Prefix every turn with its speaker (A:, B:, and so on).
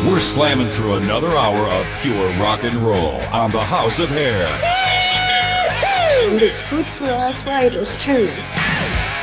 A: We're slamming through another hour of pure rock and roll on the House of Hair.
B: Und ist gut für Fridays too.